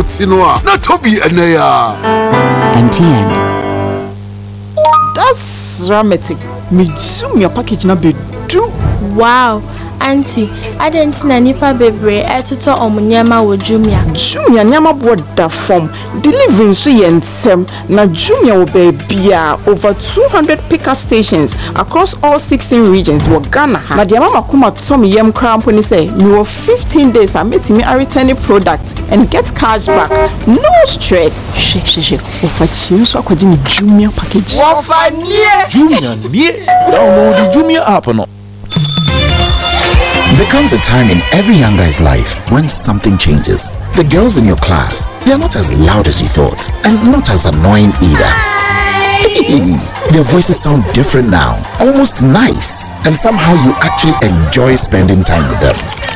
Watinoa, not Toby and MTN. That's dramatic. Me zoom your package na be do. Wow. Auntie, I didn't know nipa bebre etuto omunyama wo Jumia. Jumia nyama boda form. Delivering so yensem na Jumia wo bebia over 200 pickup stations across all 16 regions wo Ghana. Na dia mama kuma tom yem krampo ni say me wo 15 days I met me a returning product and get cash back. No stress. She. Wo fa chin so akwaji ni Jumia package. Wo fa nie. Jumia nie. Download the Jumia app no. There comes a time in every young guy's life when something changes. The girls in your class, they are not as loud as you thought, and not as annoying either. Their voices sound different now, almost nice, and somehow you actually enjoy spending time with them.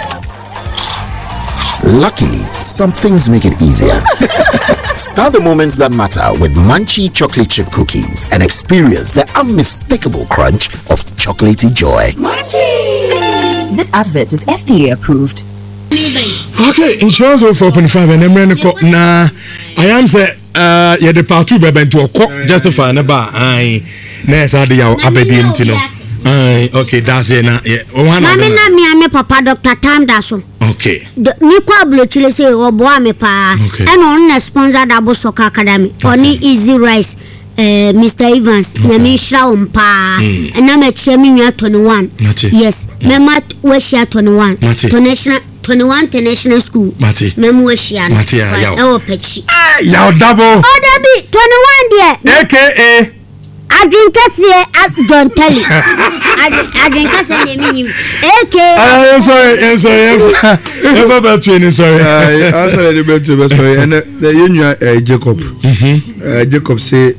Luckily, some things make it easier. Start the moments that matter with Munchie chocolate chip cookies and experience the unmistakable crunch of chocolatey joy. Munchie! This advert is FDA approved. Okay, insurance of 4.5 and I'm na I am say yeah the part 2 baby to justify na ba ai na sa de yaw abedi ntino. Okay, that's it na yeah. Mama na me papa Dr. Tam Daso. Okay. Ni kwa blochile se obo ame pa. And on na sponsor Dabo Soccer Academy. Oni Easy Rice. Mr. Evans, Nyamisha umpa, and I'm at Chemia 21. Yes, Mema Weshia 21. National 21 to National School. Mem Weshia. Oh, Pechi. Yaw double. Oh, there be 21 there. AKA. I drink us here. Don't tell it. I drink us and me. AKA. I'm sorry. Never about you. Sorry. I'm sorry. And the union Jacob. Jacob say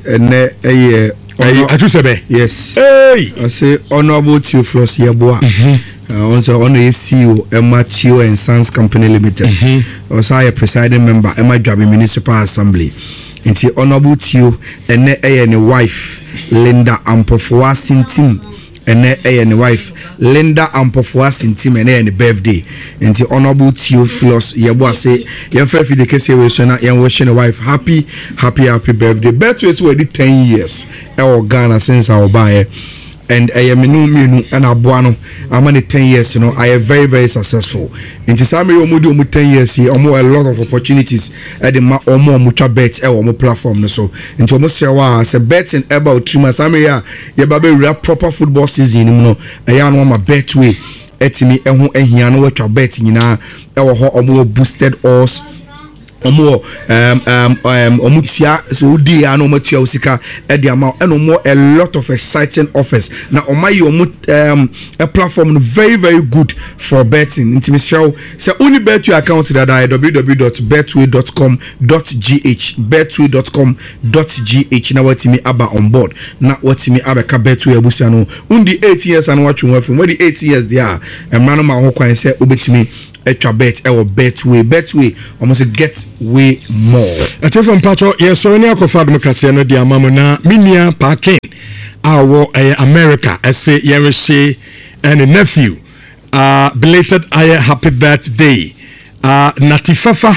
yes. Hey. I say honorable Theophilus Yeboah. Also on the CEO Matthew and Sons Company Limited. Also a presiding member Emma Jabi Municipal Assembly. And the honorable Theo and wife Linda Ampofua Sintim and wife Linda Ampofua Sintim and birthday. And the honorable Theophilus Yeboah say young friend for the case we shona young wishing wife happy birthday. Birthday is already 10 years. Our Ghana since our buy. And I am new and abuano. I'm only 10 years, I am very, very successful. In the same way, 10 years, a lot of opportunities at the more mucha bets or more platform. So, into almost a bet in about 2 months. I'm here, you proper football season, I am on my bet way. Etimi, and he know what you're betting, or more boosted odds. Omutia so di ano matia usika e di amount and more a lot of exciting offers na omayi a platform very, very good for betting intimi show say only bet your account that www.betway.com.gh na watimi aba on board na watimi aba ka betway abusia no undi 8 years and watch we from the 8 years there and man ma ho kwan say obetimi extra bet or betway almost get way more. I tell from Pacho, yes, so any akofad mukasiano di amamo na minia parking our America I say Yereshi and a nephew belated happy birthday Natifafa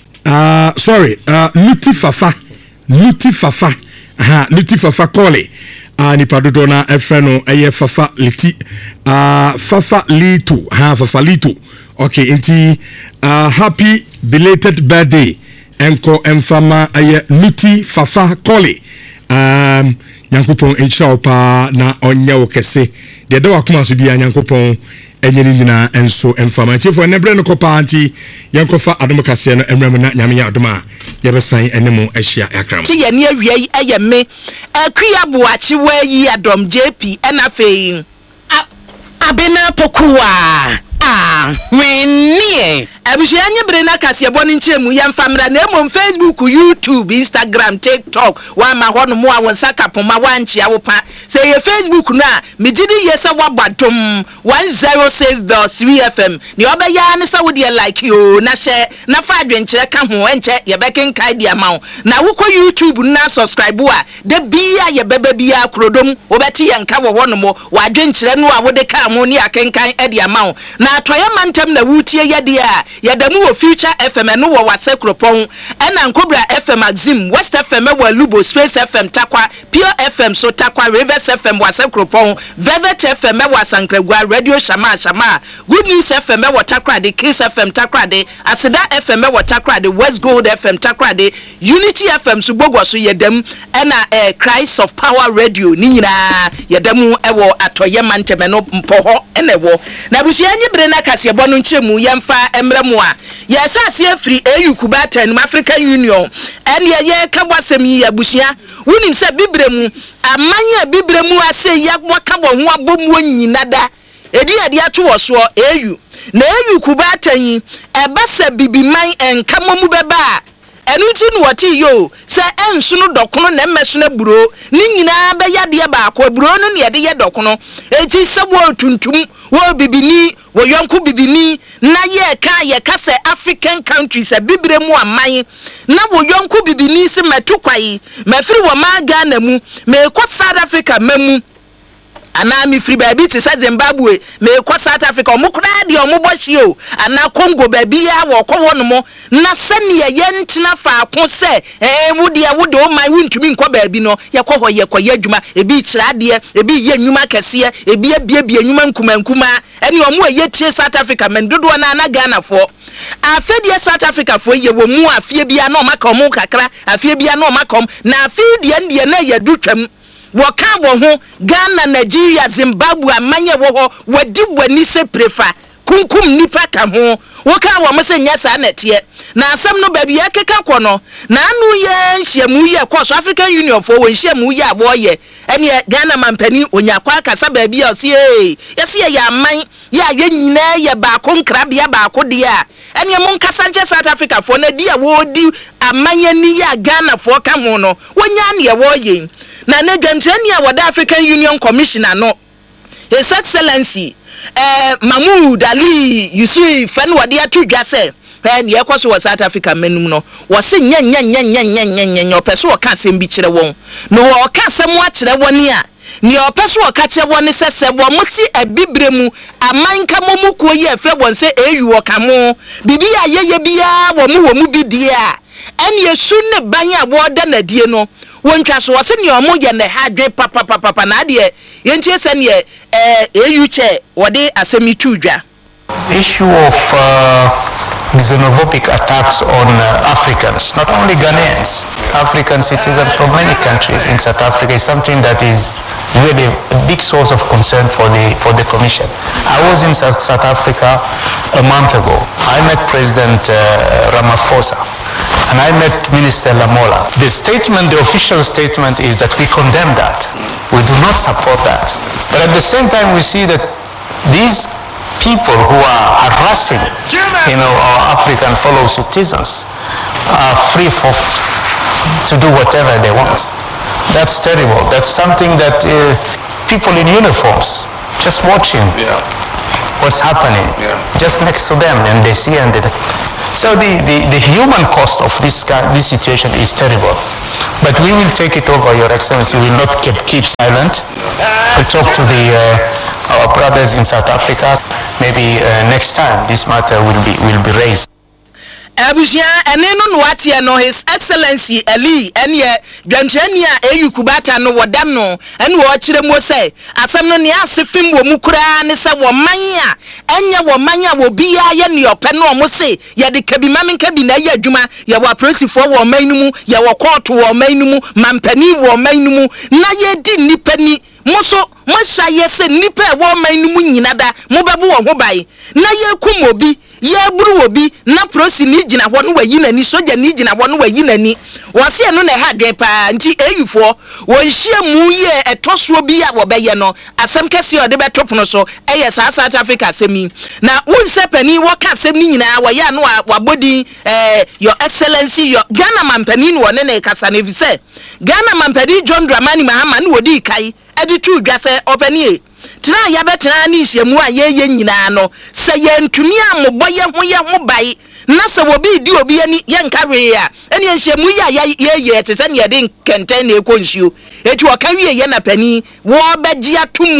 Lutifafa Kole ni padodona efreno fafa liti fafa litu fafa litu. Okay, inti happy belated birthday enko emfama Nuti Fafa Kole nyankopon enhira opa na onya wokese de da wakoma so bia nyankopon enyeni nyina enso emfama chefo nebre no kopa anti yankofa adomkase no emrem na nyame ya adoma yebesan enemo ahia yakram ti ye ne awia yi ayeme akua boachi wa yi adom JP enafei abena pokuwa Winnie. Abushia nyebre na kase boni nchemu ya mfamra na emo Facebook, YouTube, Instagram, TikTok. Wa ma hono mo awonsa kapoma wanchi awopa. Say ye Facebook na mejidi yesa wabadom 106.3 FM. Ni obeya ne sa wodi like yo na share na fa adwenkyere ka ho enche ye beken kai dia ma na wukọ YouTube na subscribe a de bia ye beba bia krodom obeti ye nka wo hono mo wa adwenkyere no a wode ka mo ni akenkan e dia ma na atoya mantem na wutie yede a yadamu wo Future FM no wo wasekropon ena Nkobra FM Maxim West FM wo Lubo Space FM Takwa Pure FM so Takwa Rivers FM wasekropon Velvet FM wo Sankragua Radio Shama Good News FM wo Takwa de Kiss FM Takwa de Aseda FM wo Takwa de West Gold FM Takwa de Unity FM so bogwo so yedam ena Christ of Power Radio ni nyina yadamu ewo atoya mantem no mpoho ena wo na busia nyibre na kasebo no nkyemu yemfa emremu a yesase afri AU Kubata no African Union ene ye kabwasem yi abusia wonim se bibremu amanya bibremu ase yakwa kabwo ho abomu nyinada edi ade ato wo so AU na AU Kubata yi ebasa bibiman enkamomu beba enu nti no wati yo se enso no dokono na mmeso na buro ni nyina be yade ba akwa buro no ne yade ye dokono eti se wo tuntum wo bibini wo yonku bibini na ye ka se African countries bibremu aman na wo yonku bibini se metukwai mafiri wo ma Ghana mu me ko South Africa mamu ana mi free baby ti sa Zimbabwe me ko South Africa omukura de omubohye o ana Congo baby ya wo ko wono mo na sane ye ntina fa ko se wode o man wuntumi nko baby no ye ko hoye ko ye adwuma ebi kira de ebi ye nnwuma kese ebi abie nnwuma nkuma ene omo ye tie South Africa men dodo na Ghana fo afedie South Africa fo ye wo mu afie bia na o maka omo kakra afie bia na o maka na afie de na ye dutwam woka wo ho Ghana Nigeria Zimbabwe amanye wo ho wadi wani se prefa kunkum nipa ka ho woka wo mo se nya sa na tie na asem no ba bia keka kɔ no na anu ye nhyiamu ye kɔ so African Union fo wo nhyiamu ye abo ye ene Ghana mampani onyakwa akasa ba bia o se yesi ya aman ya ye nyina ye ba ko nkrabia ba ko de a ene mo nkasa nche South Africa fo na di a wo di amanye ni ya Ghana fo ka ho no wonya ne ye wo ye na ne gantrani a wada African Union Commissioner no His Excellency Mahmoud Ali Yusuf fan wade atudwa se ne yekoso wa South Africa menum no wo se nya opeso wo ka asem bi kire won no wo ka asem wa kire woni a ne opeso wo ka kire woni sese wo mo si abibremu amanka momu ko ye afre won se AU wo ka mo bibi ayeye bia wo mu bi die a ene yesu ne ban a wo da na die no wontwa so wose ne omo ye ne hadwe papa na de yentie se ne AU che wode asemi tudwa issue of xenophobic attacks on Africans, not only Ghanaians, African citizens from many countries in South Africa is something that is really a big source of concern for the Commission. I was in South Africa a month ago. I met President Ramaphosa and I met Minister Lamola. The official statement is that we condemn that. We do not support that. But at the same time we see that these people who are harassing, our African fellow citizens are free to do whatever they want. That's terrible. That's something that people in uniforms just watching what's happening just next to them, and they see so the human cost of this situation is terrible. But we will take it over, Your Excellency. We will not keep silent. We'll talk to our brothers in South Africa. Maybe next time this matter will be raised. Abusia eneno no watia no His Excellency Ali enye dwanchani a AU Kubata no wodam no ene wo kire mo sei asem no ne asefim wo mukura ne se wo man a enye wo man a wo bia ye ne ope no mo sei ye de kabi mamen kabi na ye adwuma ye wo apresifo wo man no mu ye wo court wo man no mu mampani wo man no mu na ye di nipani moso masha ye se nipa wo man no mu nyinada mo bebu wo ho bai na ye kum obi ye buru obi na prosi ni gina ho no wayi nani soja ni gina ho no wayi nani wose no na ha dwen pa nti eyufo wo hia mu ye etoso bi a wo beye no asem kese o de betop no so eye South Africa asemi na wonse pani wo ka asem ni nyina wo ya no wabodi Your Excellency your Ghana mampani no ne kasa na vise Ghana mampani John Dramani Mahama no wodi kai edi tu dwa se opani tena ya betena ni hyiamu a ye nyina no se ye ntumi amoboye ho bai na se wo bi di obi ani ye nkawe a ene hyiamu ya ye te se ne de kenten na ekonsuo eti o kawie ye na pani wo beji atumwo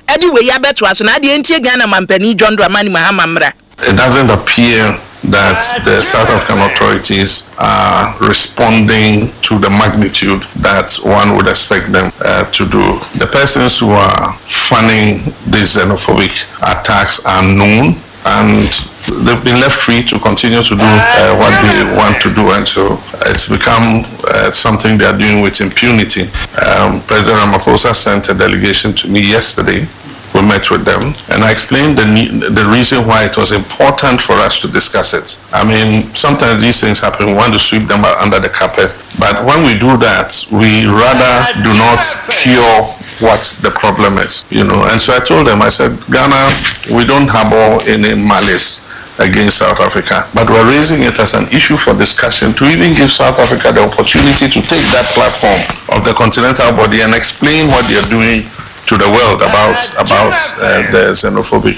edi we ya beto aso na de entie Ghana mampani John Dramani Mahama mra. It doesn't appear that the South African authorities are responding to the magnitude that one would expect them to do. The persons who are funding these xenophobic attacks are known, and they've been left free to continue to do what they want to do, and so it's become something they are doing with impunity. President Ramaphosa sent a delegation to me yesterday. We met with them, and I explained the reason why it was important for us to discuss it. I mean, sometimes these things happen, we want to sweep them under the carpet, but when we do that, we rather do not cure what the problem is, And so I told them, I said, Ghana, we don't harbor any malice against South Africa, but we're raising it as an issue for discussion to even give South Africa the opportunity to take that platform of the continental body and explain what they're doing to the world about the xenophobic.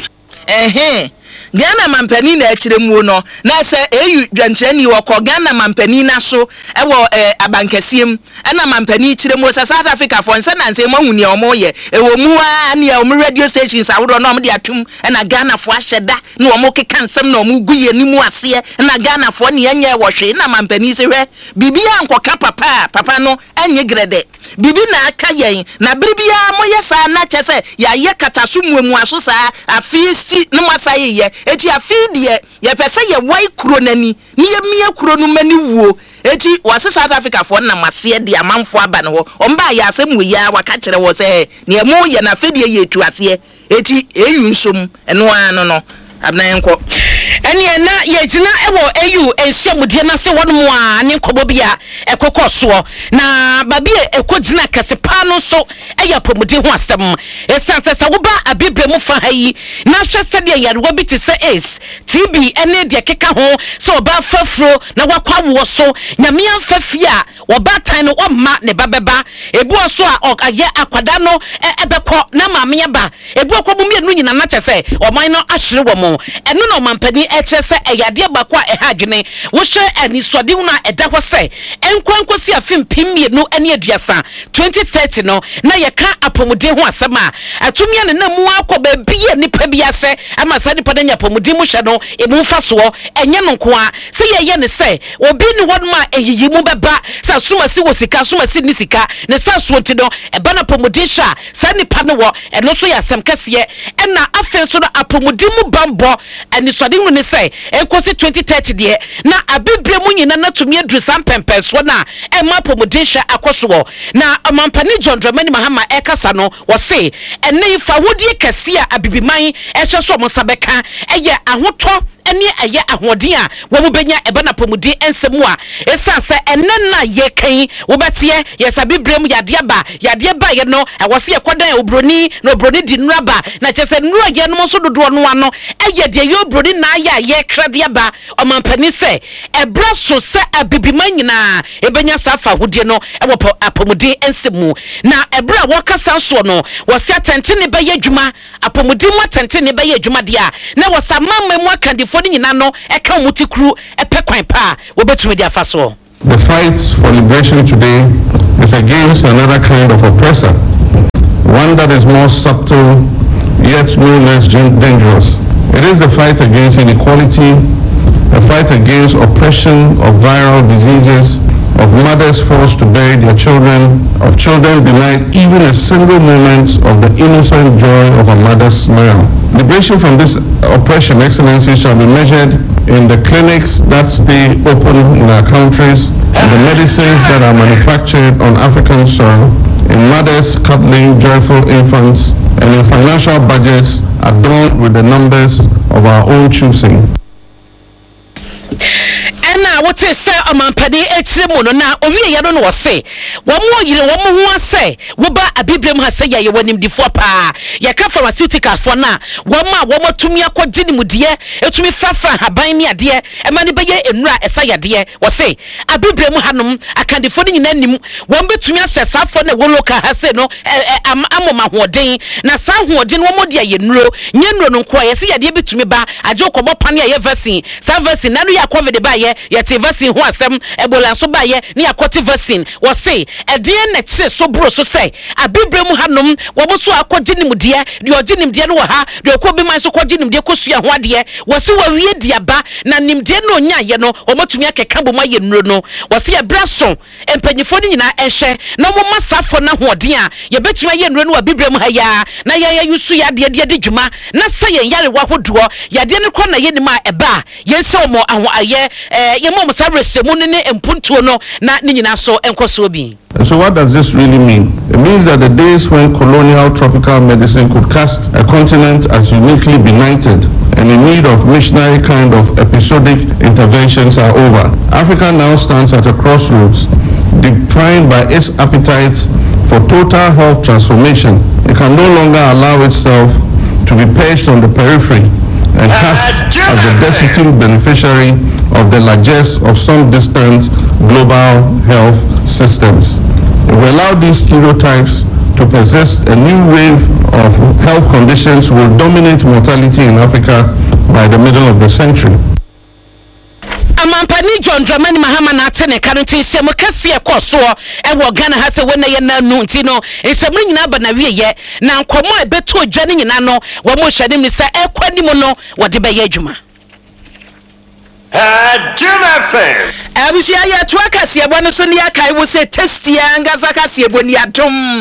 Ghana mampani na echiremu no na se eyu dwantrani woko Ghana mampani na so ewo abankasiem na mampani chiremu South Africa for nse na nse mahuni omo ye ewo mu a na omo radio stations aworo na omo de atum na Ghana fo ahyeda na omo keka nsem na omo guye nimu ase na Ghana fo ne yenye wohwe na mampani se hwe bibia nkoka papa no enye grede bibi na aka yen na biribia moye sa na chese ya ye katasu muemu aso sa afisi no masaye ye eti afidie ye pese ye wai kuro nani ni ye mie kuro no mani wuo eti wase South Africa fo na mase de amanfo aba ne ho omba ya asem ya waka kire wo se ne mo ye na afidie ye tu ase eti eyu nsom eno ano no abnanko ene na ye gina ewo eyu ensiamudie na se wonmo a ne nkobo bia ekokoso na babie ekogina kasepa no so eya promudi ho asem esanse sa wo ba abibremu fa hayi na hwese de yarewa bi te se ace TB ene de keka ho so oba fafro na wakwa wo so nyame amfafia oba tan no omma ne babeba ebu so a okaye akwada no ebekọ na maame ba ebu akwabum ye no nyina na chese oman no ahire wo mo eno no mampani echese eyade bakwa ehadwene wo hwe ani sode hu na eda ho se enkwankosi afimpim no ene aduasa 2030 no na yeka apomuden ho asema atumia ne na mu akoba bia nipa bia se ama sa nipa na apomuden mu hwe no emu faso enye no nko a se ye ne se obi ni wonma eyiyi mu beba sa sumasi wo sika sumasi ni sika ne sa suonti no eba na apomuden hwa sa nipa no wo eno so ya asem kase ena afen so no apomuden mu bambo ani sode hu ne se enkosi 2030 de na abibre mu nyina na tumi adru sam pempenso na ema apomuden hwa akoso na amampani John Dramani Mahama ekasa no wo se ene fa wodie kase a abibiman ehwe so mo sabeka eye ahoto ene eye ahoden a wo mu benya eba na apomuden ensemu a esanse ene na ye kan wo betie yesabibrem yade ba ye no wo se ekodan obroni na obroni di nraba na chese nru ye no so dodo no ano eye de ye obroni na ye krade ba amampani se ebra so se abibiman nyina ebenya safa hodie no e wo apomuden ensemu na ebra wo kasa so no wo se atente ne be yadwuma apomuden mu atente ne be yadwuma dia na wo samamma mu akandifo ni nyina no e ka mutikru e pe kwan pa wo betumi dia fa so. The fight for liberation today is against another kind of oppressor, one that is more subtle yet no less dangerous. It is the fight against inequality, a fight against oppression of viral diseases, of mothers forced to bury their children, of children denied even a single moment of the innocent joy of a mother's smile. Liberation from this oppression, Excellency, shall be measured in the clinics that stay open in our countries, in the medicines that are manufactured on African soil, in mothers cuddling joyful infants, and in financial budgets adorned with the numbers of our own choosing. na wote se amampade etire mu no na owie ye no se wo mo yire wo mo ho ase wo ba abibrem ha se ye wanim difo pa ye ka pharmaceuticals fo na wo ma wo motumi akogye ni mudie etumi fafa haban ni ade e ma ne beye enura esa yade wo se abibrem hanom akandifo ni nyina nim wo betumi asesafo na wo loka ha se no amoma hoden na sa hoden wo modi aye nuro nyenuro no nko ye se yade betumi ba aje okobo pane aye vaccine sa vaccine na no ya covid ba ye te vaccine ho asem ebola so ba ye ne akoti vaccine wo say edien na che so bro so say abibre mu hanom wo bo so akogye nimde de ogye nimde no wo ha de okobi man so kogye nimde kosua ho ade wo se wo wie diaba na nimde no onya ye no wo matumi akeka bo ma ye nuro no wo se ebraso empanyifo ni nyina ehwe na mo masafo na hoden a ye betuma ye nuro no abibre mu ha ya na ye yusu ya de de dwuma na se ye yare wa hodoɔ yade ne kɔ na ye ni ma eba ye se omo aho aye ye mo sabrese mu ne empuntuo no na ne nyina so enkoso bi. And so what does this really mean? It means that the days when colonial tropical medicine could cast a continent as uniquely benighted and in need of missionary kind of episodic interventions are over. Africa now stands at a crossroads, defined by its appetite for total health transformation. It can no longer allow itself to be perched on the periphery and cast as the destitute beneficiary of the largesse of some distant global health systems. If we allow these stereotypes to persist, a new wave of health conditions will dominate mortality in Africa by the middle of the century. Amampani John Dramani Mahama na atene kanuti se mukasi ekoso e wo Ghana ha se wona ye na nu nti no nsemu nyina ba na wieye na nkomo ebeto odwane nyina no wo mo hwade mi se ekwani mu no wo de be ye adwuma. Abusia ya twakasi ebo so ne akai wo se testia ngaza kasi ebo ni adom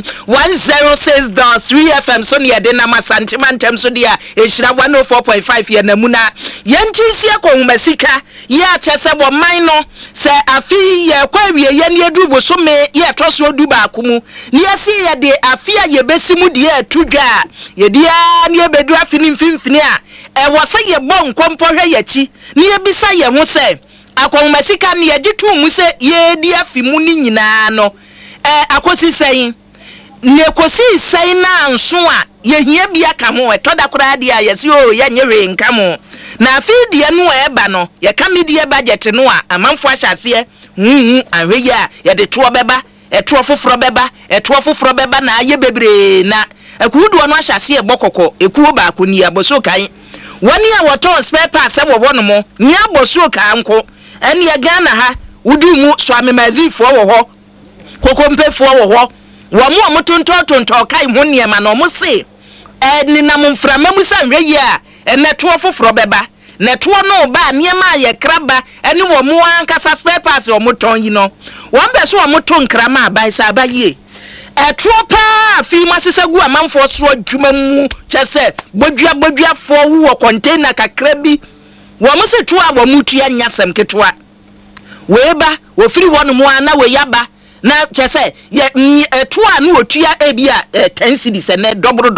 106.3 FM so ne de na masantimantem so dia ehira 104.5 ye na mu na yentisi akohumasika ya chese bo man no se afi ye kwawie ye ne edu bo so me ye toso du ba akumu ne asi ye de afia ye besimu de atudwa ye dia ne ebedu afi ni mfimfini a wasa ye bon kwompo hwe yachi ne ebisa ye ho se akomasika ne ye gitu mu se ye di afimu ni nyina no akosi sein ne kosi sein na nso a ye hia bia ka ho etoda kora dia ye se o ye nyewe nka mo na afi die no eba no ye ka me die budget no a amanfo ahyase ahwe ya ye de to beba eto foforo beba na aye bebre na akudu no ahyase e bokoko ekuo ba akoni aboso kan wani a wato spare parts e wo no mo nya aboso kan ko ene ye Ghana ha udu mu so amemazifo wo ho kokompefo wo ho wo mu omotontontonto kai ho niema na mo se ni na mo mframa mu sanwe yi a ene to foforo beba na to no ba niema ye kraba ene wo mu ankasa spare parts wo moton yi no wo be so wo moton krama abai sa abaye etropa fi masesegu amanfo so adwuma mu chese bodua fo wo container kakra bi wo mose to a wo mutua nyasem ketwa weba wo firi wono mu ana we yaba na chese to a no otua ebia 10 cedis na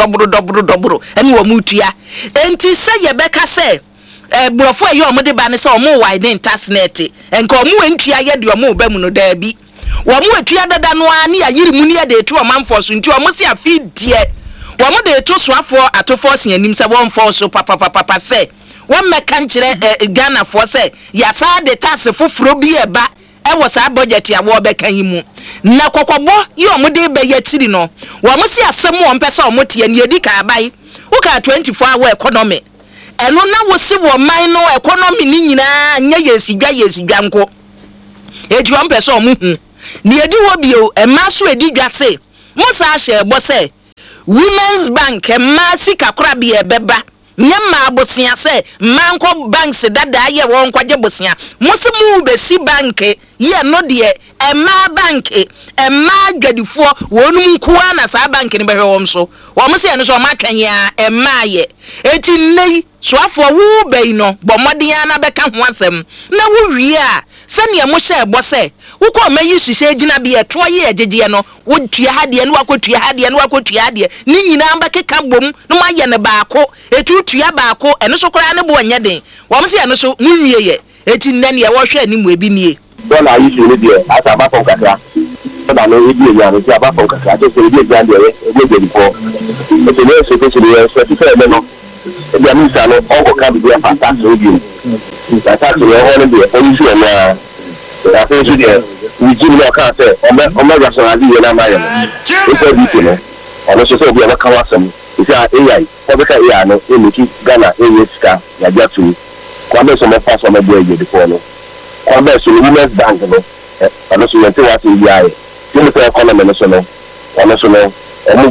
dobro ene wo mutua enti se ye beka se brofo ye omode ba ne se omo wide internet enka omo entua ye de omo ba mu no da bi wo mu etua dada no ani ayiri mu ni ya de to omanfo so nti omo se afi die wo mu de to soafo atofo se anim se won fo so papa se won meka nkire Ghana fo se ya fa de tax foforo bi eba e wo sa budget ya wo beka yimu na kokobo ye omo de be ya tiri no wo mu se asem wo mpesa omo te ani edi ka abai wo ka 24 hour economy eno na wo se wo man no economy ni nyina nya yesidwa nko edi wo mpesa omo hu ni edi wo bio emaso edi dwase musa ahye ebo se Women's Bank emasi kakora bi ebeba nyema abosia se manko banks dada ye won kwaje bosia musi mu besi bank ye no de ema bank ema dwadifo wonum nkuwa na sa bank ni behwe wom so wo musi eno so makanya ema ye eti nei soafo wu bei no bomodin na beka ho asem na wo wie a sane mo hye ebo se wuko mayi hihye gina bi eto ye agegye no wotua hade no wakotua hade ni nyina amba keka bom no maye ne baako etu tua baako eno so kora ne bo anya den wo mse eno so munwie ye eti nne ne wo hwe ni mu ebi nie na yi hye ne de asa ba fon kakra na no ebi ya no ti aba fon kakra to so ebi ya de ebi ko eti ne so ko so ye so ti fe no ebi ami sa no onko ka bi ya fata so ebi ni fata so ye ho ne de oni si na I think we give no can't say Omega rationality na mayo. It's a bit no. And also so we are come some. It's AI. Public AI no in Ghana ska ya jatu. Kwame so mo pass on the boy before no. Kwame so Women's Bank no. ano so yente wa se yia e tin pe economy no so no ono so no omu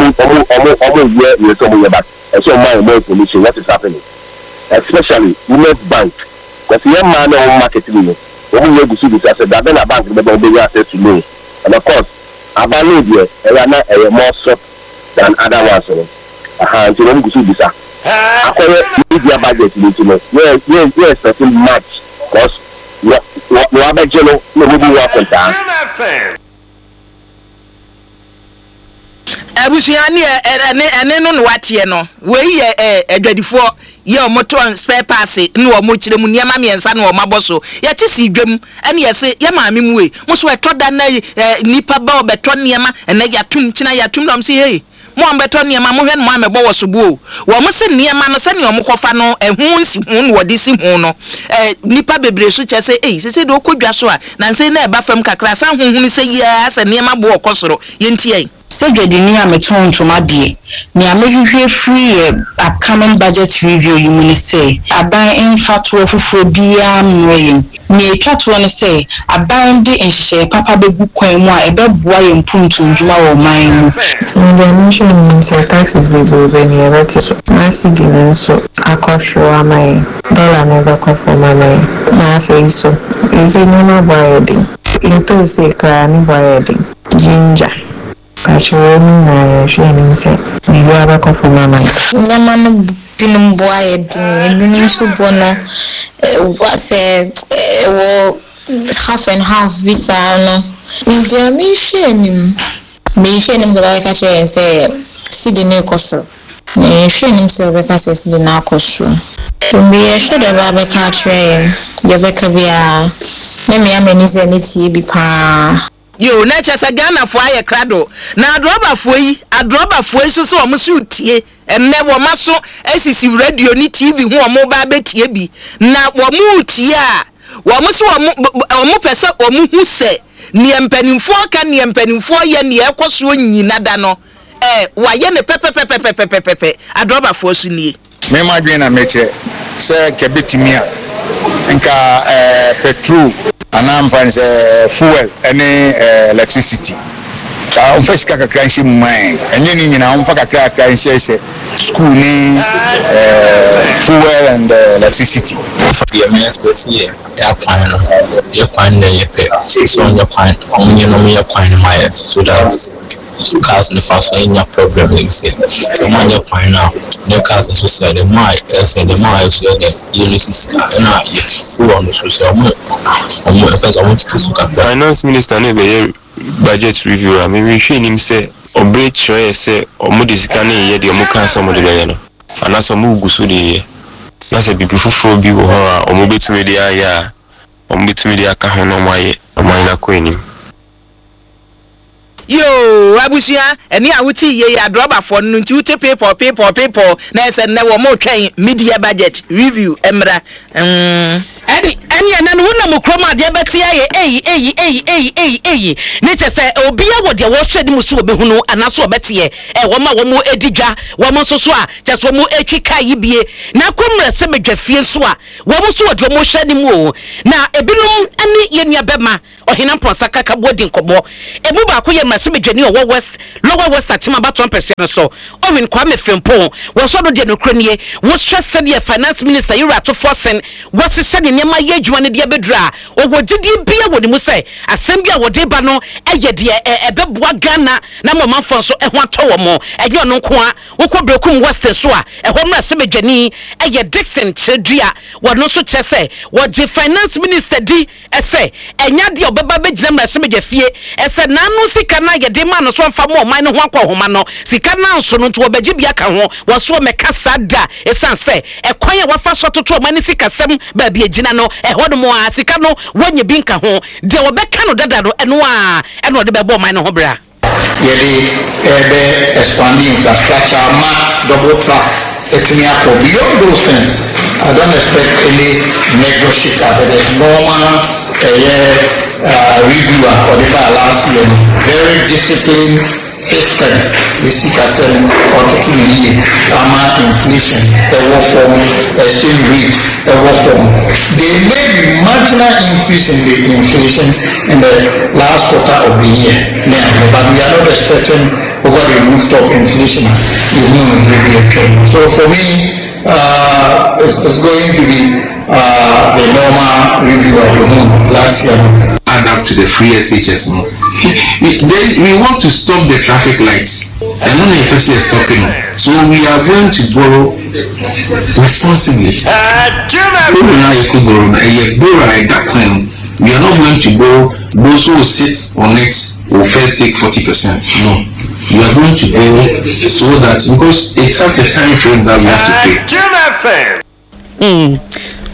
ye so mo ye back so more information what is happening, especially Women's Bank, because your man on marketing no omu ye gusu this say that na bank be be access to loan, and of course abano there e more soft than other ones no nti omu gusu this akore media budget ni no yes certain much because no abejelo no go be work on abusuani ene no watie no we ye adwadifo ye omoto spare parts no o mo kire mu niam amiensa no o maboso ye ti si dwam ene ye se ye maame mu we mo so etoda na nipa ba obeto niam ene ya tum kina ya tum dom si hey mo ambeto niam mo hwe no mo amebo wo so bu wo mo se niam no se ne o mo kofa no ehu nsi hu no wodi si hu no nipa bebre so che se se de okodwa so a na nse na eba fam kakra sa hu hu se ya se niam bo okosoro ye ntie Segedini ameton tomadi ni amehwehwe free upcoming budget review you will say aban infatuo fufuo bia mreyin ni etwato ne say aban de nhye papa begu kwan mu a ebeboa ye mpuntu ndwuma wo man mu the mission say taxes we go be near that is massive so akosho amai dollar never conform amai na say so is no boyedi into say ka ni boyedi ginger Kachoni na sheni se ni yaba ko fuma man nyama no binum boye binum so bono wase wo half and half visa no ndia mi shenim go ba ka che se sidi ne koso ni shenim se ba ka se sidi na koso mbi shede ba ba ka che ye be ka bia ne mi ameni se ni ti bi pa yo na chasa Ghana fo aye krado na adroba fo yi so o musu tie enne wo maso asisi radio ni TV hu o mo ba betie bi na wo mu tie a wo musu o mu pese o mu hu se ne empanimfo ka ne empanimfo ye ne ekoso nyina da no wa ye ne pepe adroba fo so nie me ma dwen na meche se kebetimia nka petrol anampan se fuel any electricity ka on fasika kakra nshi mman enye ni nyina on fa kakra nshi se school ni fuel and electricity the MS here ya plan ya plan ya pe so on your plan on you know your plan my so that cars in the fast in your problem like say on your plan now no cars so say the my so the uses na you full on the social finance minister ne be budget review maybe hwe nim say obre choye say omudisika ne ye de omuka so mo de be no anaso mu gusu de na say bibi fufuro bi wo ho a omubetumi de aya omubetumi de aka ho no maye amana ko enim yo abusia eni awuti ye adroba for no nti uti people na ese ne wo mo twen media budget review emra eni ana no na mo kroma de betia ye ne chese obia wo de wo hwede musu obehu no anaso obetie wo ma wo mo edidwa wo mo soso a chese wo mo etwika yibie na komre se medwafie so a wo mo so wo de mo hwede mu o na ebinom eni ye nua bema ohina mponsa kaka bodi nkobo ebu ba ko ye mase medwani o west lower west atima ba 1% so Owen Kwame Frimpong wo so do de no kronie wo stress de finance minister Yura to forcing wo se de nema ye adwuma ne de bedra o wo gidi bia wo ni mu se asem bia wo de ba no eye de ebeboa Ghana na mama fon so ho atọ wo mo enye no nko a wo kọ brekum western so a ho mra se medwani eye Dixon Chedua wo no so chese wo je finance minister di ese enya de obeba begina mra se medwafie ese nanu sika na ye de ma no so mfa mo man no ho akọ homa no sika na nso no to obegi bia ka ho wo so meka sada esan se ekwan ya wafa so toto man sika sem ba bia gina no ho mo a sika no wonye bi nka ho de obeka no dada no eno a eno de bebo man no ho bra yedi expanding infrastructure ma double track etini akọ beyond those things. I don't expect any negotiation, but there's normal reviewer for the last year. Very disciplined, fiscal we seek ourselves or to year inflation war form exchange rate war form. There may be marginal increase in the inflation in the last quarter of the year now, but we are not expecting over the rooftop inflation. So for me, it's going to be the normal review of the moon last year. Add up to the free SHS. We want to stop the traffic lights. And when the person is stopping, so we are going to borrow responsibly. We are not going to borrow. Those who sit on it will first take 40%. No. We are going to borrow so that, because it has a time frame that we have to pay.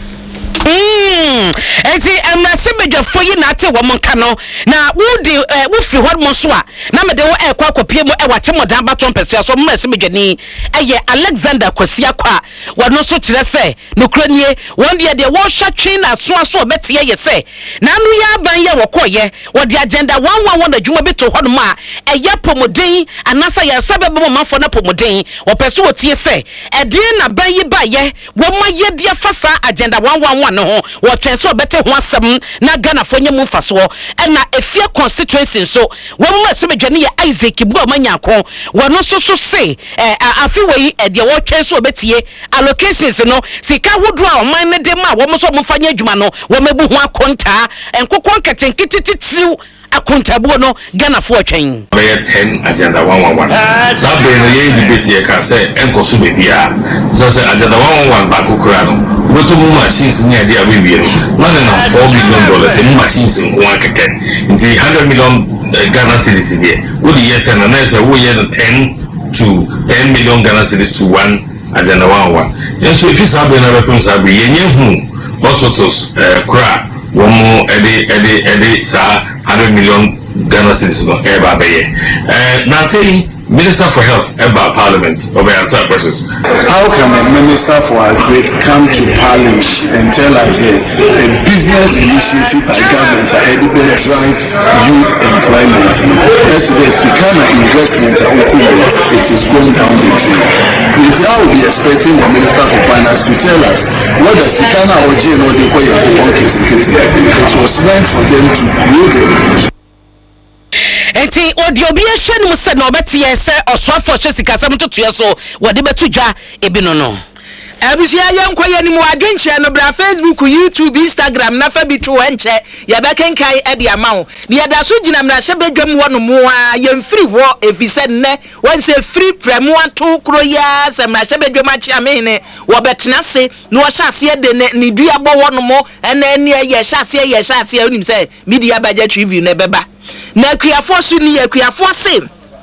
Enti emrasebedwa foyi na ate wo monka no na wo fi hɔ mo so a na me de wo ekwa kopie mu e wache modan baton pese so emrasebedwa ni eye Alexander Kwasia kwa wono so kire se no kranie won de wo hwa twen na so aso obete ye se na anu ya ban ye wo koye wo de agenda 111 adwuma beto hɔ no ma eye pomodin anasa ya sabebe mo manfo na pomodin wo pese wo tie se edin na ban yi ba ye wo ma ye de fasa agenda 111 no ho wo so better ho asem na Ghana fo nyemu faso na efie constituency so wo mu asebedwane ye Isaac bu amanyako wo no so se afi wei de wo twen so betie allocations no sika hodo a oman ne de ma wo mo so mo fanya adwuma no wo mebu ho akonta enkokon ketenketitiw akontabuo no Ghana fo atwen we 10 agenda 111 sabe no ye debate ye ka say enkoso bebia so say agenda 111 ba kokura no woto mu machines ni ade abewie no na $4 billion in machines in one keke nti $100 million Ghana cedis there wo di ye 10 na say wo ye 10 to $10 million Ghana cedis to one agenda 111 yes so if you sabe na be sabe ye nyehu hospitals kura wo mu ede sa $100 million Ghana cedis no eba beye na say Minister for Health about Parliament of answer questions. How can a minister for agri come to Parliament and tell us that a business initiative by government will drive youth employment? As the Sikana investment it is going down the drain. I will be expecting the Minister for Finance to tell us what the Sikana or GMO they call it was meant for them to grow the enti odiobi ehwe no se no betie se osofo hwe sikasam totoye so wode betudwa ebino no abusia yenkoye ni mu adwenche no bra Facebook, YouTube, Instagram na fa bitu enche ya bekenkai e dia mawo ne yada so gina mra hye bedwam wo no mo a yemfiri ho efise ne won se free premu ato kro ya se mra hye bedwam achi amene wo betena se no wo hyase de ne dua bo wo no mo ena ne ye hyase onim se media budget review ne beba na kuafo so ni akuafo se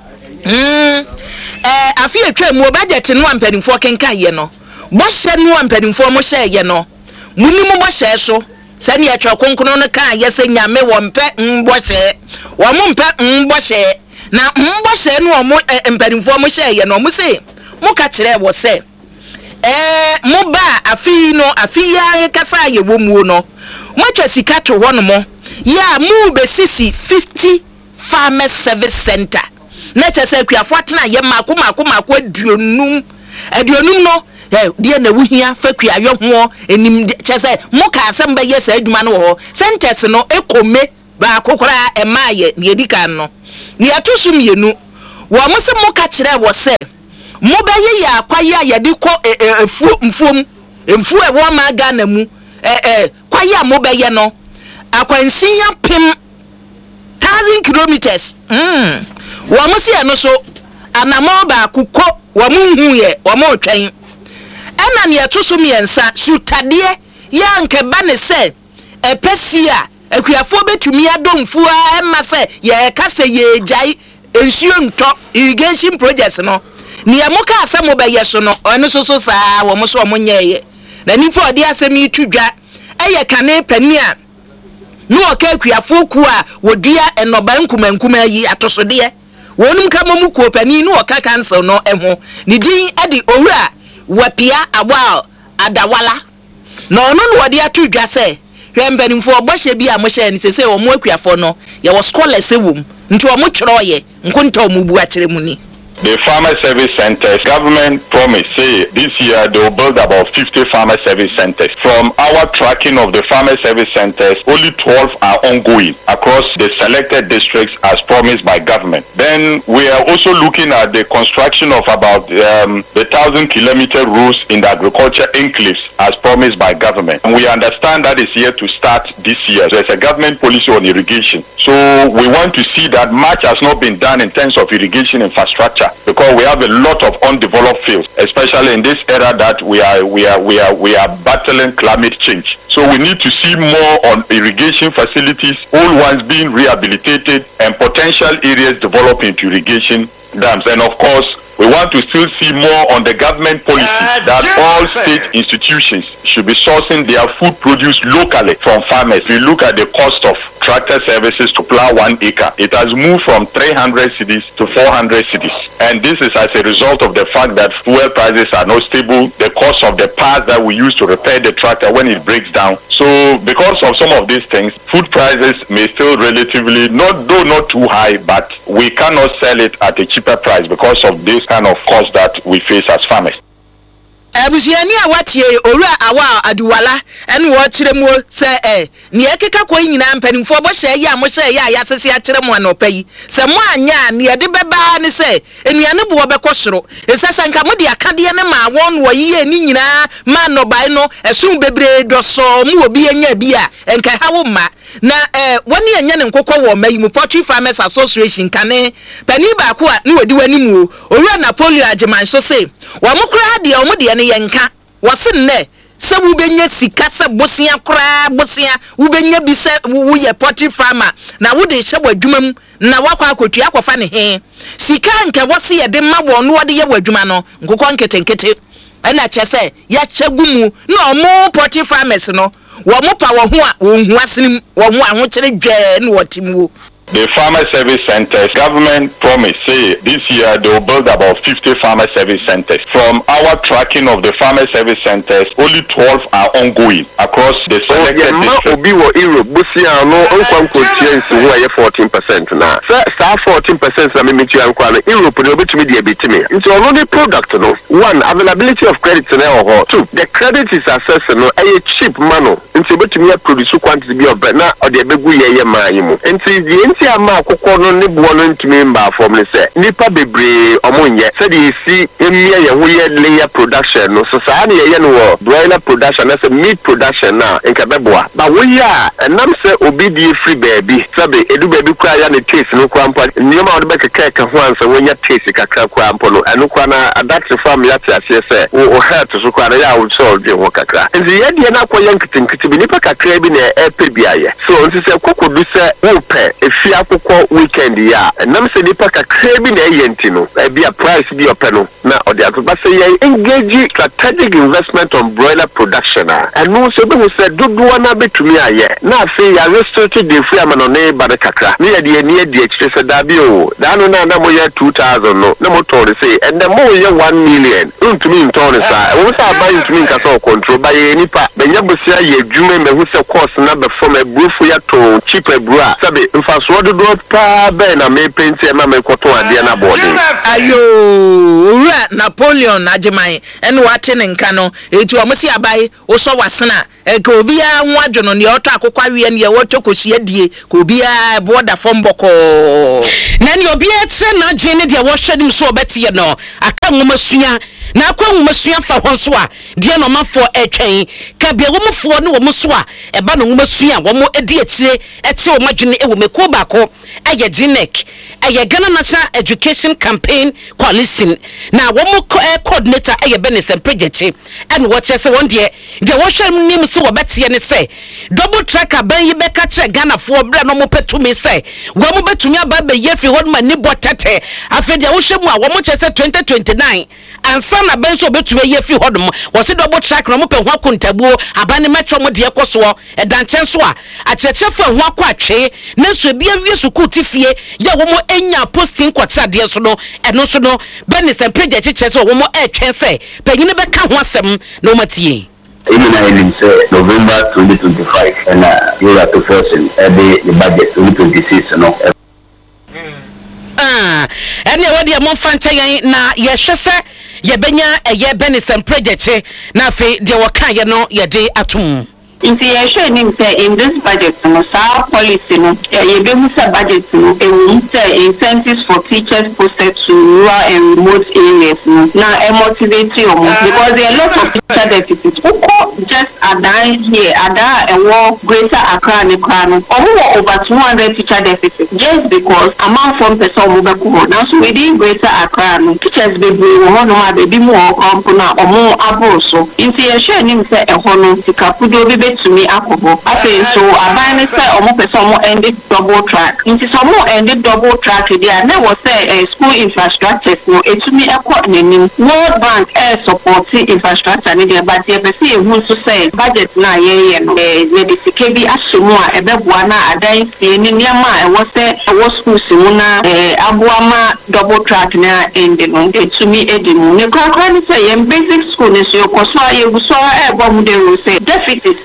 afi etwa mu budget no ampanimfo kenkan ye no bo hye no ampanimfo mo hye ye no muni mo bo hye so se ne etwa konkono no kan ye se nyame wo mpe mbo hye wo mo mpe mbo hye na mbo hye no mo ampanimfo mo hye ye no mo se mo ka kire wo se mo ba afi no afi ya kasa ye wo mu no mo twa sika to ho no mo ya mu be sisi 50 farmer service center na chese kuafo atena ye mako aduonum no die na wuhia fa kuayo ho enim chese mo ka asem ba ye sa aduma no ho centers no ekome ba kokora emaye ne edika no ne atosum yenu wo mo se mo ka kire wo se mo ba ye ya kwaye ayede ko mfuom emfu e wo ma ga na mu kwaye mo ba ye no akwansiya pim 1000 kilometers wo mo se no so anamo ba kuko wo mo hu ye wo mo twen ena ne atoso miensa sutade ya nke ba ne se epesia akuafo betumi adomfu a ema se ye ka se ye jai ensuo nto irrigation projects no ne amuka asemo ba ye so no ono so saa wo mo so wo nyeye na nipa odi asemi tudwa eye kane pani a no okuafo ku a wodua enoba nkumankuma yi atosode wonum ka momu ku pani no oka cancel no eho ne din ade owura wapia awa adawala no ono no wode atudwa se hwembanimfo oboshe bi a mo hye ni sese o mo akuafo no ye wo scholars ewom nti o mo twroye nkonta o mo bu a kire mu ni. The farmer service centers, government promise say this year they will build about 50 farmer service centers. From our tracking of the farmer service centers, only 12 are ongoing across the selected districts as promised by government. Then we are also looking at the construction of about the 1,000-kilometer roads in the agriculture enclaves as promised by government. And we understand that is here to start this year. There's a government policy on irrigation. So we want to see that much has not been done in terms of irrigation infrastructure, because we have a lot of undeveloped fields, especially in this era that we are battling climate change. So we need to see more on irrigation facilities, old ones being rehabilitated, and potential areas developing into irrigation dams. And of course, we want to still see more on the government policy that all state institutions should be sourcing their food produce locally from farmers. We look at the cost of tractor services to plow 1 acre. It has moved from 300 cedis to 400 cedis. And this is as a result of the fact that fuel prices are not stable, the cost of the parts that we use to repair the tractor when it breaks down. So because of some of these things, food prices may still relatively, not too high, but we cannot sell it at a cheaper price because of this kind of cost that we face as farmers. Abusiani awatie owura awa aduwala ene wo kiremu se ne ekeka ko nyina mpanimfo bo hye ya mo hye ya yasese ya kiremu anopai se mo anya ne yede beba ne se enuane bo obekọ soro esasa nka mo de akade ne ma won wo yiye ni nyina ma no bai no esun bebre doso mu obi anya bi a enka hawo ma na woni anya ne nkokọ wo mayi mu Poultry Farmers Association kane pani ba ko a ne wodi wani mu owura Napoleon Ajeman so se wa mo kura de o mo de ne yenka wasin ne se wo benya sika se bosia kura bosia wo benya bi se wo ye Poultry farmer na wo de hye wadwumam na wakwa akotua akwafa ne he sika nke wose ye de ma wo no wo de ye wadwuma no nkokọ nketenkete ana chese ya chagumu na omo Poultry farmers no wo mo pa wo ho a wo hu asenim wo ho ahokere dwe ne wotimwo. The farmer service centers, government promise say this year they will build about 50 farmer service centers. From our tracking of the farmer service centers, only 12 are ongoing across the selected districts. Obi wo Europe, busia no onkwan conscience who are 14% na. Sir 14% na mimitu yankwa no Europe no betumi de betimi. Nti ono the product no, one, availability of credit na ho. Two, the credit is assessed no a cheap mano. Nti betumi ya produce quantity bi of na o de begu ye man mu. Nti si ama akokọ no ne bo no ntumi mba form ne se nipa bebre omonye se de si emia ye ho ye layer production no so saa ne ye no wo broiler production na se meat production na enka beboa ba wo ya enam se obi di free baby sabe edu baby kwa ya ne taste no kwa mpo nyoma wo be keka ho ansa wonya taste kakra kwa mpo no eno kwa na adapt farm ya tiase se o health so kwa na ya wo so de ho kakra nzi ye de na kwa yankitinkitin bi nipa kakra bi na epe biaye so nzi se kokodu se wo pe efi akoko weekend ya nam se nipa kakra bi na yenti no bi a price bi openo na odi atoba se ye engage strategic investment on broiler production and no se be se dodo na betumi aye na afi ya restricted the free amano ne bade kakra ne ye de ekire se da bi o da no na mo ye 2000 no na mo tori se and the mo ye 1 million ntumi ntoni sa wo sa ba ntumi nkasa control ba ye nipa benya bosia ye dwuma me hu se course na be form e brufu ya to cheap e bra sabe mfaso do pa be na me penti ma me koto ade na body ayo owura Napoleon Ajeman ene wate ne nka no etu omosi abai wo so wasena ka obi a ho adwono ne oto akokwa wie ne woto kosie die ka obi a border from boko na ne obi a tse na gene de wo hwedim so obetie no aka nwumasua na akwa nwumasua fa ho so a de no mafo etwen ka bia wo mfo ne wo mso a eba no nwumasua wo mo edi etire ete wo madwene ewo meko bako aye GNEC aye Ghana National Education Campaign Coalition na wo mo coordinator aye Benison project and what say one day de wo hwem nim so wo betie ne say double tracker ban yi beka kire Ghana fo bra no mo petumi say wo mo betumi aba be yefi hon ma ni botete afi de wo hwem a wo mo chese 2029 ansa na ben so betumi yefi hon mo wo se double track no mo pe ho akontabuo abane metro mo de ekoso e danchen so a achechefu ho akwatwe na so bia wie suku tifie ya wo mo enya posting kwatra de so no eno so no Benison project chese wo mo etwen say panyine beka ho asem no matie Even in November 2025 and you have to force the budget 2026 and you already a month na yeshese yebenya eye benison project na fe de waka no yede atum. Inti yeshe nim say in this budget no sa policy no yebemu sa budget no say incentives for teachers posted to rural and remote areas no na motivate you because there are lots of teacher deficits just adan here ada ewo Greater Accra ne kwa no over 200 teacher deficits just because amount from person mo be ko now so within Greater Accra no teachers be wo no ma be bi mo kompo na omo aboso inti yeshe nim say eho no sikapudo bi to me akobo afi so aban ne say omo person mo ended double track inti so mo ended double track there na was say school infrastructure no etumi ekọ nenim World Bank support infrastructure ne there but there be say who so say budget na ye no ne be sike bi ahyemu a ebeboa na adan sie ne niam a was say was school simu na aboama double track na end no etumi edimu ne kwa ne say yem basic school ne so koso ayeguso ebo mu de ro say deficit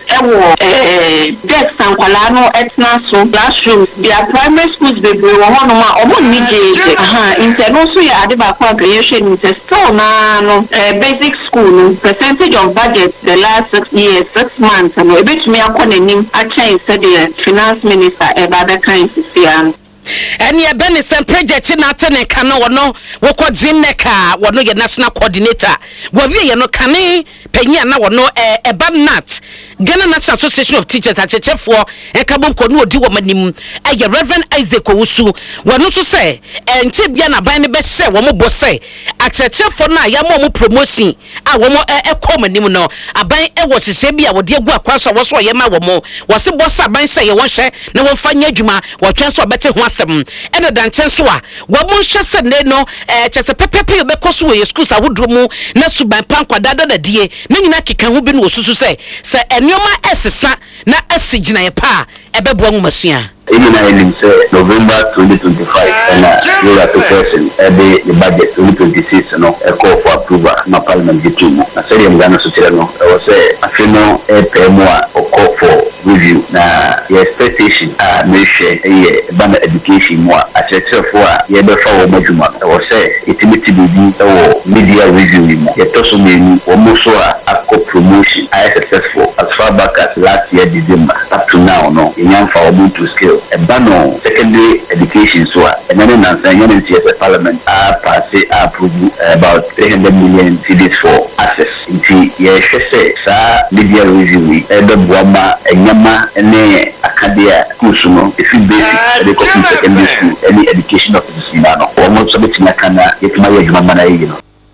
desks and kwalano etna so classrooms their primary schools be wo hono ma omo ni jeje no so ya ade ba kwa creation in still na no basic school no percentage of budget the last 6 years 6 months no e betumi akọ nanim a change said the finance minister eba the kind sisian and your benison project na tene kana wono woko dineka wono ye national coordinator wo wie ye no kane panyia na wono ebamnat Ghana National Association of Teachers achechefo ekabon ko no odi wo manim eye Reverend Isaac Owusu wono so say enche bia na ban ne be se wo mo bo say achechefo na ya mo promotion a wo mo ekọ manim no aban wo sese bia wo de agu akwaso wo so ye ma wo mo wo se bo sa ban say ye wo hwe na wo fa nya adwuma wo twen so bete ho asem ene danchen so a wo mo hwe se ne no chese pepepe be koso wo ye schools awodo mu na suban pan kwadada da die na nyina keka ho bi no osusu say nyoma esesa na asigina ye pa ebebo nwumasua even in November 2025 and you have to person the budget 2026 no a call for approval na parliament gitumu na say dem Ghana so tire no was say afino pmo a call for review na your expectation me share ban education mo a chefo a ye be fa wo madwuma was say itimiti bibi o media review mo ye to so menu o mo so a promotion I successful as far back as last year December up to now no in for o to scale Bano secondary education so and then the parliament pass approve about 300 million cedis for access into say sa media review buama enyama ene akadia kusuno if you basic education secondary school any education of the sinano almost a bit nakana yetima yejuma na yino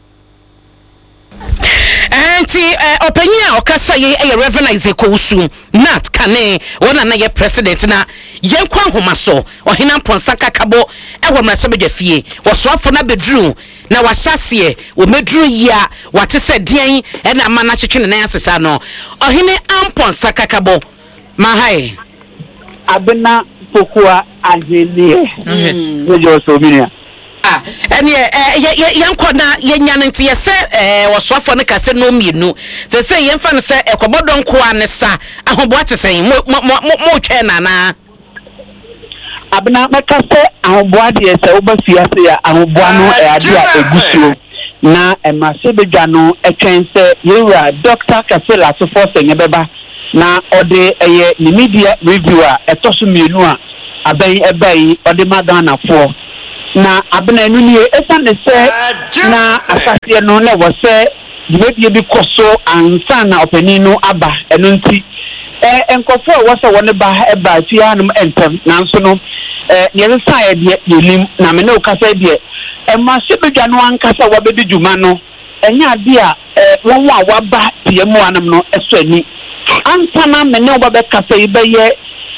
anti openya okasa ye Reverend Isaac Owusu nat kane wona na ye president na yenkwa homaso ohina mponsaka kabo ewo mrasebedwa fie wosoafo na bedru na wahyasie wo medru yia wate se den na mana twetwe ne asesa no ohine amponsaka kabo mahai abena pokua ajenie yo so minia and yankona yenya nti yese wosoafo ne kase no mienu se se yemfa ne se ekobodon ko anesa ahobo atesen mo twa nana abna makase ahoboa de se oba fiase ya ahoboa no ade a egusuo na emasebedwa no etwen se yewura Dr. Kasela so force nyebeba na ode eye ni media reviewer etoso mienu a abai ebai ode magana fo na abna enu ni esa ne se na asase no na wo se dibedie bi koso ansa na opani no aba enu nti enkofo wo se woni ba eba fianum entem nanso no yele sai de yelim na me no kasa de ma se bedwa no ankasa wa bedi djuma no enya ade a won wa waba tie mu anam no eso ani ansa na me no ba be kasa ibeye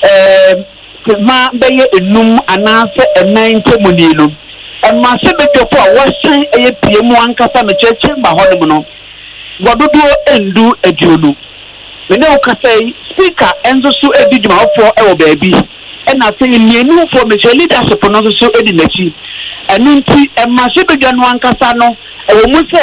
ma beye enum anase enan temuni no ma se bedwa a wo san eye pie mu ankasa me cheche ba honum no wadodo endu aduonu me no kasa speaker enzo so edi djuma ofo e wo baabi na say nienu for me leadership no so edi nachi enu nti ma se bedwa no ankasa no e wo mu se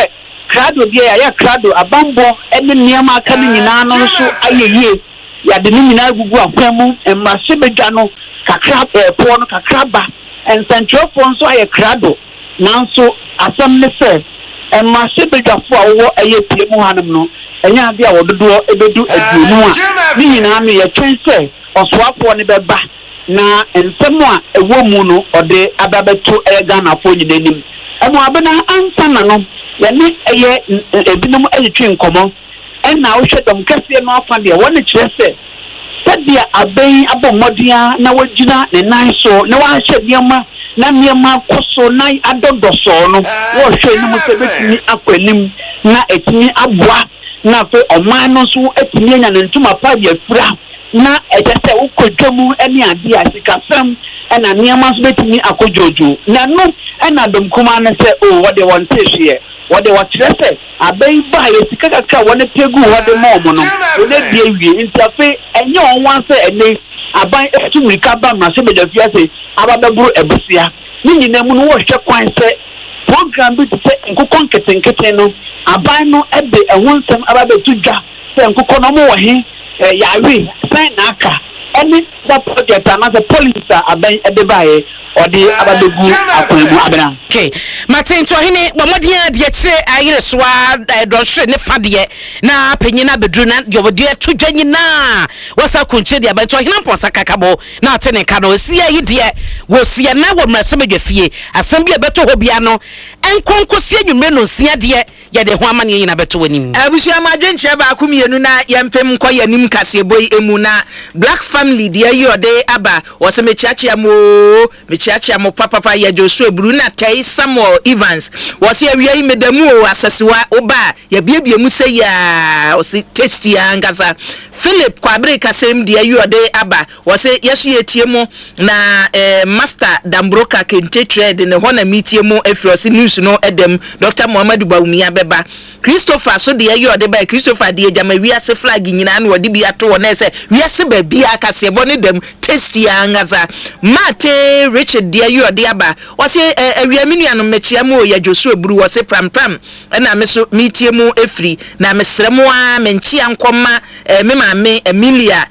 krado dia ya krado abambo ene niama aka ni nyina no so ayeye ya de ni nyina gugu akwamu emase bedwa no kakra po no kakra ba ensantropo nso aye krado nanso asam ne se emase bedwa fo awo aye tie mu hanum no enya ade a wododo ebedu aduonu a ni nyina no ye twen se osoafo ne beba na ensemu a ewo mu no ode ababeto Ghana fo nyina nim emo abena ansa na no yani eye ebinum ayetwe nkomo enna wo hwedom kase no afa de woni kire se sadia aben abomodia na wagina ne nan so na wa hye niema na niema koso na adodoso no wo hwe ni mo se betimi akwanim na etimi aboa na fe oman no so etimi anya ne ntuma pa de afura na etese ukodwamu ene ade a sikasam ena niema so betimi akojojo na no ena dom kuma na se o wode won tehie wode watrese abai ba ye sikakaka wone pegu wode momo no wode bia wie ntafe enye onwan se ene aban etumrika ba ma se bedafia se ababeburu ebusia ni nyina mu no wo hwe kwan se program bi se nkukon ketenkete no aban no ebe ehonsem ababetu dwa se nkukon no mo wo he yawe sen na aka ene da project another police aban ebe bae odi abadegu akwemu abena okay Martin to hine bomodia de kire ayire soa dɔhwe ne fade na panyina bedru na de obodi to dwanyina wasa kunche de aban to hine mponsa kakabo na atene ka no sia yi de wosia na wo mrase bedwafie asem bi ebeto ho bia no enkonkosie nwumre no sia de ye de ho amane nyina beto wanim abusia madwenche ba akumienu na yempem koye nim kaseboy emu na black family de ayi ode aba wose mechiachia mo papa ya Joshua Bruna Tai Samuel Evans wose awia medamu o asasiwa oba ya biebie mu se ya wose tasty angaza Philip Kwabre kasem de ayi ode aba wose yeso yetie mu na master Dambroka Kente Trade ne hona mitie mu afrosi news no edem Dr. Muhammadu Bawumia beba Christopher so de ayi ode ba Christopher de jama wiase flag nyina na ode bi ato wona se wiase ba bia kasebo ne dem tasty angaza Mate Richard de ayi ode aba wose awia minianu mechia mu ya Joshua Buru wose pram na me so mitie mu efri na mesremu a menchia nkoma me Emilia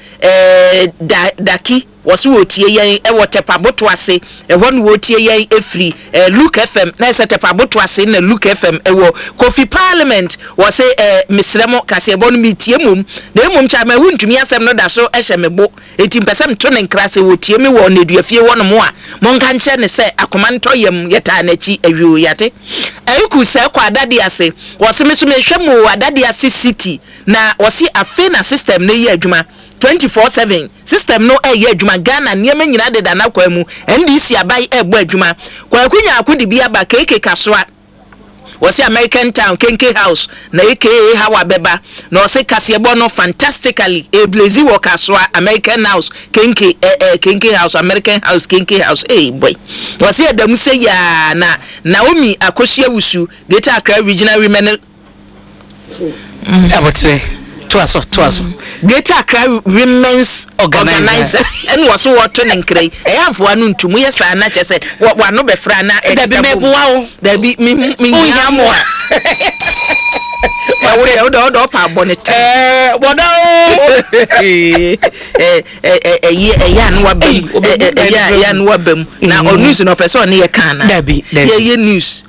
Daki wose wotie yen ewo tepaboto ase ehon wotie yen efri Luke FM na se tepaboto ase na Luke FM ewo Kofi Parliament wose misremo kasebo no mitie mum na emum cha ma huntumi asem no da so ehye mebo etimpesem to ne nkrase wotie me wo na duafie wono mo a monka nche ne se akomanto yam yeta na chi awiu yate ayiku se kwa adade ase wose me so me hwemu adade ase city na wose afe na system ne yi adwuma 24/7 system no eye adwuma Ghana niema nyina de da na kwa mu NDC abai ebo adwuma kwa kunya akudi bia ba keke kasoa wose American Town Kenke House na aka hawa beba na wose kasebo no fantastically blazy wo kasoa American House Kenke House American House Kenke House boy wose adamu se ya na Naomi Akosia Wusu Greater Accra Regional Women abotre Twaso Greater Accra Women's Organizer and was water and cray. I have one to me as I not said what one no be frana there be wow there be me more. I would order up our bonnet. What yan wabem now or news of a son near Cana. There be news.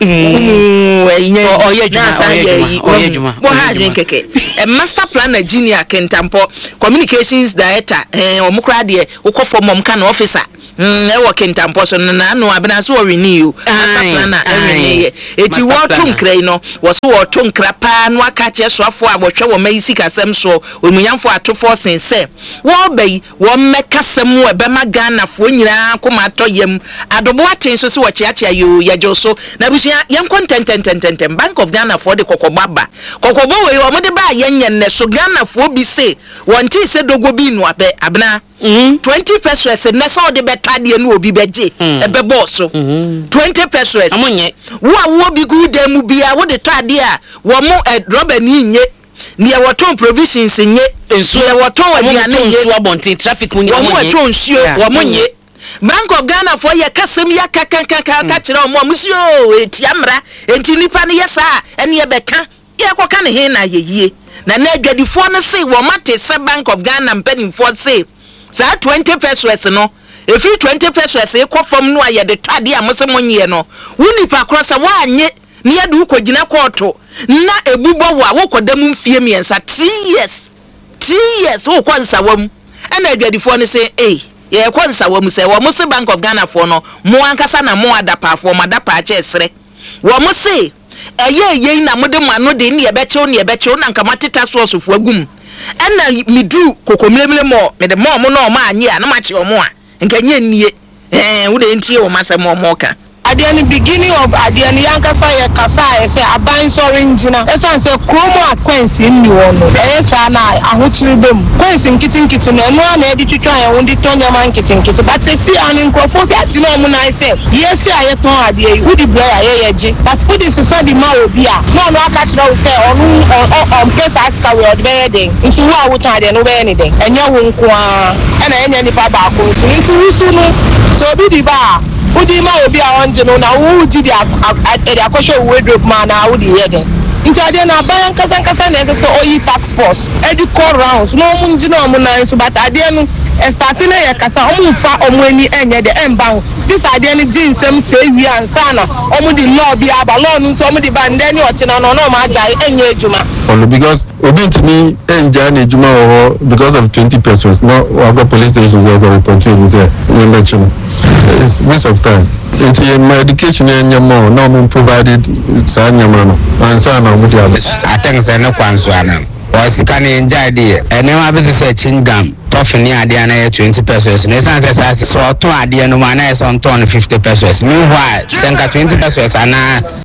A master planner junior Kentampo communications director Omukradie uko for mom can officer working tampo so na no abena so renew planner eti wotum krai no wo so wotum krapa no aka che so afo abotwe wo mai sikasem so omunyamfo atofo sense wo bai wo mekasem wo be magana fo nyina koma toyem adobo aten so wo chiachia yo yajo so na busia yen content Bank of Ghana for the kokobaba we wo de ba yenyen ne so Ghana fo bi se wonti se dogo bi no abe abena 20 pesos na so de betade no obi beje ebe boss 20 pesos amonye wo bi gude mu bia wo de tade a wo mo rubber ni nye ni waton provisions nye enso ya waton aduane enso abontin traffic munye wo waton nsuo wo monye Bank of Ghana for ya kasem ya kaka kire omo amusio etiamra enti nipa ne yesa ene ye beka ye kwa kan he na yeye na adwadifo no say wo mate se Bank of Ghana mpanimfo say sa 20 pesos no if you 20 pesos e kwa fam no aye de twade amose monye no woni pa krosa wa anye ne yade ukogina koto na ebubo wa wo kodam mfie miensa 3 years wo kwansa wam ana adwadifo no say ye kwansa wam say wo mose Bank of Ghana for no mo ankasa na mo adapa for madapa ache sere wo mose eye na mode mano de ne yebechew na nka mateta so osofo agum ana midu kokomlemle mo me de mo no ma anye a na ma che o mo a nka nye nie wo de ntie o masem mo ka at the beginning of Adiani Yankasa Yakasa, say a buying orange. As I say, Chromo at Quincy in New Orleans. Yes, and I want to them. Quincy in kitchen, and one edit to try and wound it on your man kitchen. But say, see, an incorporate, you know, when I say, yes, I have no idea who the player, but who is the study Marobia? No, catch now say, on place ask our wedding. Into who I would try to know anything. And you won't go and any papa goes into soon. So do the bar. Udima obi a onje no na wo di akwahwe wardrobe man na wo di yede ntade na ban kasa na so oyi tax force edi call rounds no munji no mu nan so but ade no starting na yakasa omufa omani enye de emban this ade no jinsem say wi ansa na omu di law bi aba law no so omu di bande ni ochina no no ma jai enye ejuma only because obintimi enja na ejuma ho because of 20 pesos no we police station there go report you there mention it's waste of time. It's in my education and your mom. Now I'm provided it's on your man. And son, I'm with you. I think it's no one. Was can enjoy the and never be searching gum. Tough near the other 20 pesos. Nessan says so 2 at the end of my nice on 50 pesos. Meanwhile, send 20 pesos and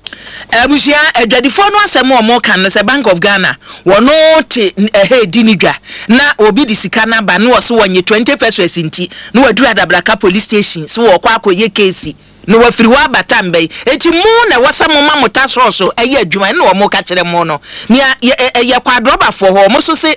Abusia adwadifo no asem o mo kan no se Bank of Ghana wono te dinigwa na obi di sika na ba no so wonye 20 pesos nti no wadu adabraka police station so wo kwa akoye case no wafiri wa batambe eti mu na wasam ma mota so eye adwuma na wo mo ka kire mo no nia ye kwadroba fo ho mo so se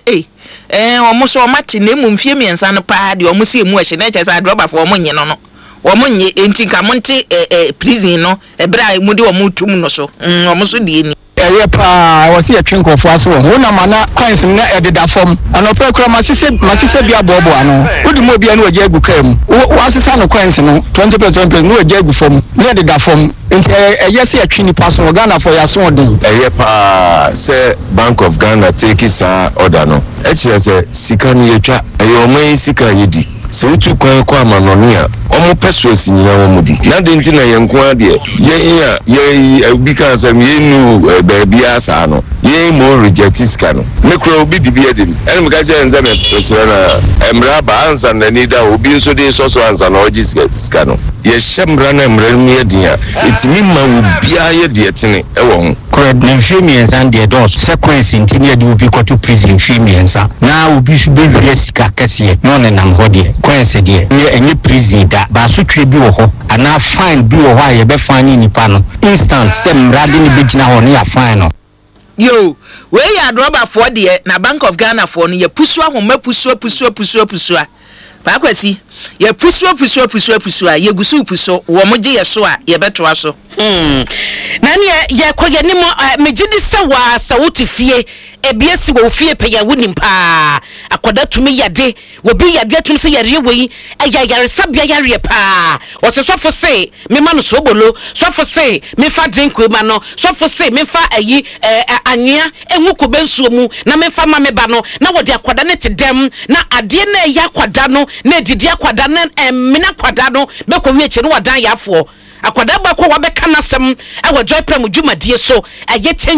o mo so mate na mu mfie miensa no pa de o mo se mu ahye na che sa adroba fo mo nye no womunye enti ka monte prison no ebra mu de womutum no so omuso de ni eye pa wasi atwenkofo aso ho na mana coins na ededa fom anope kura masise bia bobo ano udi mo bia no waje agu kam wasisa no coins no 20% no waje agu fom na ededa fom enti eye se atwini paso Ghana for yaso odin eye pa se Bank of Ghana take sa order no eche se sika ni yetwa eye omai sika yedi se utu kwa amanonia omo pesos nyina womudi na de nti na yenko ade ye obi kan say ye nu baby asa no ye mo reject sika no me kro obi di bi edim en me ka je nza me pesira na emra ba ansa na ni da obi nso de so ansa na oji sika no ye shemra na emra mu ye dia etimi ma obi aye de etene e wo ho correct na femiensa de dos sequence intini de obi ko to prison femiensa na obi su be wi sika kase no ne nam ho de coins de enye prison da ba so twe bi wo ho ana fine bi wo ho aye be fine ni pa no instant sem rade ni begina ho ne ya fine no yo we ya droba for de na Bank of Ghana for no ye pusu ahoma pusu ba kwasi ye pusu ye gusu pusu wo mo je ye so a ye beto aso na ne ye koye ni mo megidi se wa sa wotifie ebiesi wo fie pe ya wonim pa akoda tumi yade wo bi yade tumi se yare wei ayayare sabia yare pa wo se sofo se me ma no sobolo sofo se me fa drink we ma no sofo se me fa ayi anwea enwu ko bensuo mu na me fa ma me ba no na wo de akoda ne tedem na ade na ya akoda no na didi akoda na me na akoda no be ko wie che no wadan yafo akoda ba ko wa be kanasem e wo joy prem dwumadie so aye